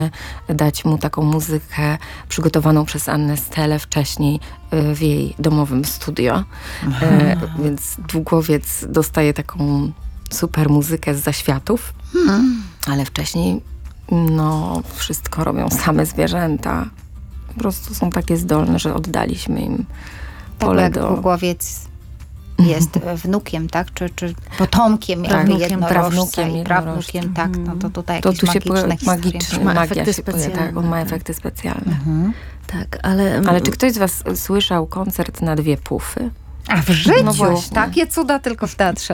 dać mu taką muzykę przygotowaną przez Annę Stellę wcześniej w jej domowym studio. Więc Długowiec dostaje taką super muzykę z zaświatów, ale wcześniej wszystko robią same zwierzęta. Po prostu są takie zdolne, że oddaliśmy im pole tak, do... Długowiec jest wnukiem, tak? Czy potomkiem jednorożca i prawnukiem, tak? No to tutaj jakieś magia się pojawia, tak, on ma efekty specjalne. Tak, ale czy ktoś z was słyszał koncert na 2 pufy? A w życiu? No właśnie. Takie cuda tylko w teatrze.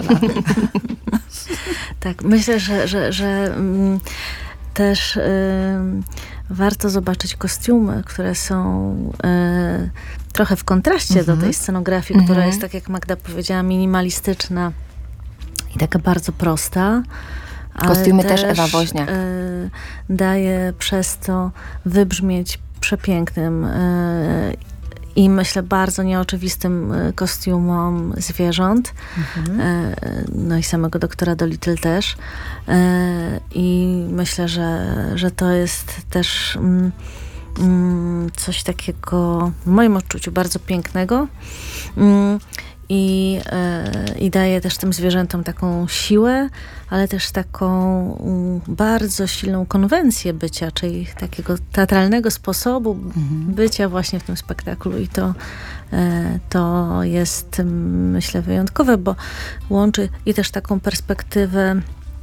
Tak, myślę, że też warto zobaczyć kostiumy, które są trochę w kontraście do tej scenografii, która jest, tak jak Magda powiedziała, minimalistyczna i taka bardzo prosta. Kostiumy też Ewa Woźniak. Daje przez to wybrzmieć przepięknym i myślę bardzo nieoczywistym kostiumom zwierząt. No i samego doktora Dolittle też. I myślę, że to jest też coś takiego w moim odczuciu bardzo pięknego. I daje też tym zwierzętom taką siłę, ale też taką bardzo silną konwencję bycia, czyli takiego teatralnego sposobu bycia właśnie w tym spektaklu. I to jest, myślę, wyjątkowe, bo łączy i też taką perspektywę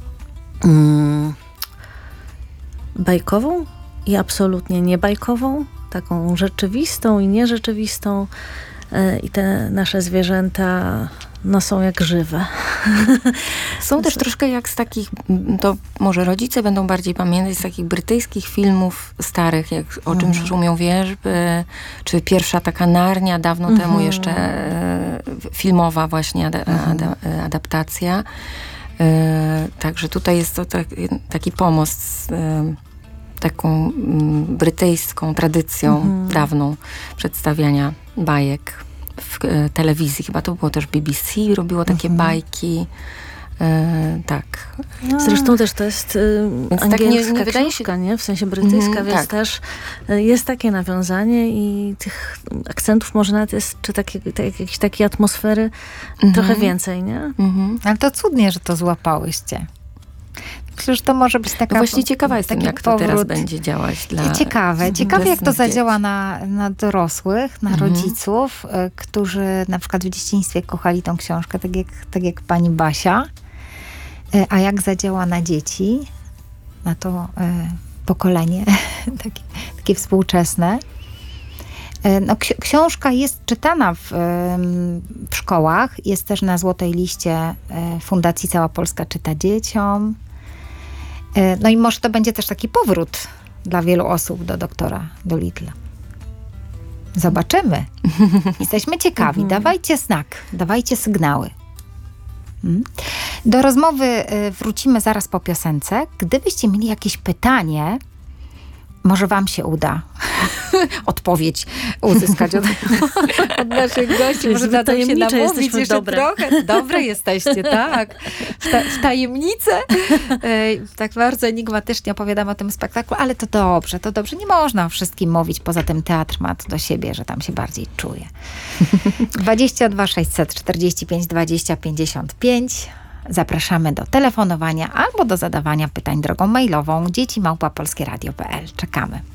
bajkową i absolutnie niebajkową, taką rzeczywistą i nierzeczywistą. I te nasze zwierzęta są jak żywe. Są też troszkę jak z takich, to może rodzice będą bardziej pamiętać, z takich brytyjskich filmów starych, jak O czym szumią wierzby, czy pierwsza taka Narnia, dawno temu jeszcze filmowa właśnie adaptacja. Także tutaj jest to taki pomost z taką brytyjską tradycją dawną przedstawiania bajek w telewizji. Chyba to było też BBC, robiło takie bajki. Tak. Zresztą też to jest angielska nie książka, nie? W sensie brytyjska, więc tak. Też jest takie nawiązanie i tych akcentów może nawet jest, czy jakiejś takiej atmosfery trochę więcej, nie? Ale to cudnie, że to złapałyście. Myślę, że to może być taka... Właśnie ciekawa jestem, jak to teraz będzie działać dla... Ciekawe jak to zadziała na dorosłych, na rodziców, którzy na przykład w dzieciństwie kochali tą książkę, tak jak pani Basia, a jak zadziała na dzieci, na to pokolenie takie współczesne. No, książka jest czytana w szkołach, jest też na złotej liście Fundacji Cała Polska Czyta Dzieciom. No i może to będzie też taki powrót dla wielu osób do doktora Dolittle'a. Zobaczymy. Jesteśmy ciekawi. Dawajcie znak, dawajcie sygnały. Do rozmowy wrócimy zaraz po piosence. Gdybyście mieli jakieś pytanie, może wam się uda odpowiedź uzyskać od naszych gości. Może da nam się namówić jeszcze trochę. Dobre jesteście, tak. W tajemnicę. Tak bardzo enigmatycznie opowiadam o tym spektaklu, ale to dobrze. Nie można o wszystkim mówić. Poza tym teatr ma to do siebie, że tam się bardziej czuje. 22 645 20 55. Zapraszamy do telefonowania albo do zadawania pytań drogą mailową dzieci@polskieradio.pl. Czekamy.